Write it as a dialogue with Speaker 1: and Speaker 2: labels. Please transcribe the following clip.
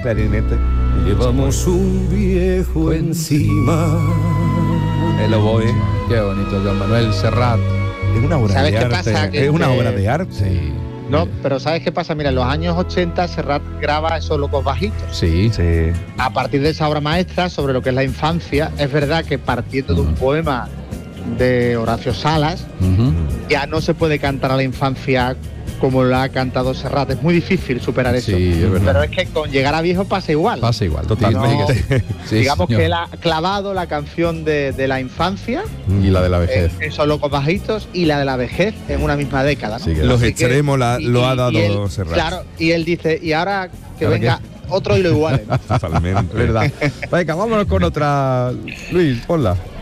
Speaker 1: clarinete.
Speaker 2: Llevamos un viejo encima.
Speaker 1: El oboe.
Speaker 3: Qué bonito, Joan Manuel Serrat.
Speaker 1: Es una obra
Speaker 4: ¿Sabes
Speaker 1: de
Speaker 4: qué
Speaker 1: arte.
Speaker 4: pasa? Que
Speaker 1: Es una obra de arte.
Speaker 3: Sí.
Speaker 4: No, pero ¿sabes qué pasa? Mira, en los años 80 Serrat graba esos locos bajitos.
Speaker 3: Sí.
Speaker 1: Sí.
Speaker 4: A partir de esa obra maestra sobre lo que es la infancia, es verdad que partiendo de un poema de Horacio Salas,
Speaker 3: Ujú.
Speaker 4: ya no se puede cantar a la infancia como lo ha cantado Serrat. Es muy difícil superar eso.
Speaker 3: Sí, es verdad.
Speaker 4: Pero es que con llegar a viejo pasa igual.
Speaker 3: Pasa igual.
Speaker 1: Totalmente.
Speaker 3: Sí,
Speaker 4: Digamos
Speaker 3: señor.
Speaker 4: que él ha clavado la canción de la infancia,
Speaker 3: Y la de la vejez.
Speaker 4: esos locos bajitos, y la de la vejez en una misma década, ¿no?
Speaker 3: Sí, que
Speaker 1: Los
Speaker 4: Así que-
Speaker 1: extremos lo ha dado
Speaker 4: él,
Speaker 1: Serrat.
Speaker 4: Claro, y él dice, y ahora que
Speaker 3: ¿Ahora
Speaker 4: venga otro y lo iguale, ¿no?
Speaker 1: Totalmente.
Speaker 3: Verdad. Venga, vámonos con otra. Luis, ponla.